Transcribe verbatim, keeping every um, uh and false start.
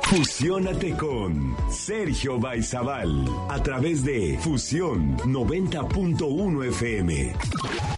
Fusiónate con Sergio Baizabal a través de Fusión noventa punto uno F M.